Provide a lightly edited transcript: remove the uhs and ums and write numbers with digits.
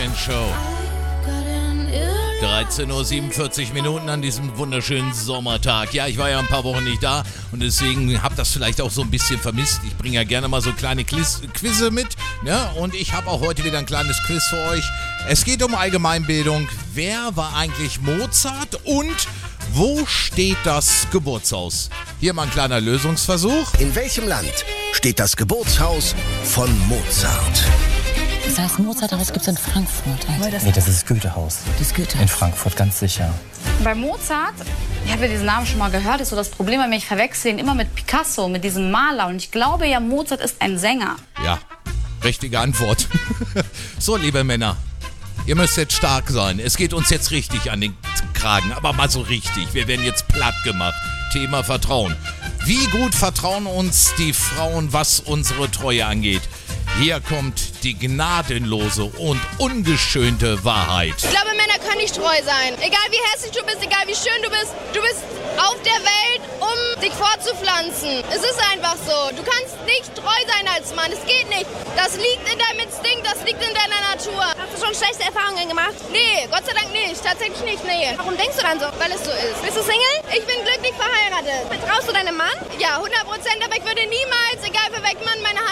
Fan-Show. 13:47 Uhr an diesem wunderschönen Sommertag. Ja, ich war ja ein paar Wochen nicht da und deswegen habt das vielleicht auch so ein bisschen vermisst. Ich bringe ja gerne mal so kleine Quizze mit, ne? Und ich habe auch heute wieder ein kleines Quiz für euch. Es geht um Allgemeinbildung. Wer war eigentlich Mozart und wo steht das Geburtshaus? Hier mal ein kleiner Lösungsversuch. In welchem Land steht das Geburtshaus von Mozart? Das heißt Mozart, aber es gibt es in Frankfurt. Nee, das ist das Goethehaus. Das Goethehaus. In Frankfurt, ganz sicher. Bei Mozart, ich habe ja diesen Namen schon mal gehört, ist so das Problem, wenn ich verwechsel ihn immer mit Picasso, mit diesem Maler. Und ich glaube ja, Mozart ist ein Sänger. Ja, richtige Antwort. So, liebe Männer, ihr müsst jetzt stark sein. Es geht uns jetzt richtig an den Kragen, aber mal so richtig. Wir werden jetzt platt gemacht. Thema Vertrauen. Wie gut vertrauen uns die Frauen, was unsere Treue angeht? Hier kommt die gnadenlose und ungeschönte Wahrheit. Ich glaube, Männer können nicht treu sein. Egal wie hässlich du bist, egal wie schön du bist auf der Welt, um dich fortzupflanzen. Es ist einfach so. Du kannst nicht treu sein als Mann. Es geht nicht. Das liegt in deinem Instinkt, das liegt in deiner Natur. Hast du schon schlechte Erfahrungen gemacht? Nee, Gott sei Dank nicht. Tatsächlich nicht, nee. Warum denkst du dann so? Weil es so ist. Bist du Single? Ich bin glücklich verheiratet. Vertraust du deinem Mann? Ja, 100%, aber ich würde niemals, egal für welchen Mann, meine Hand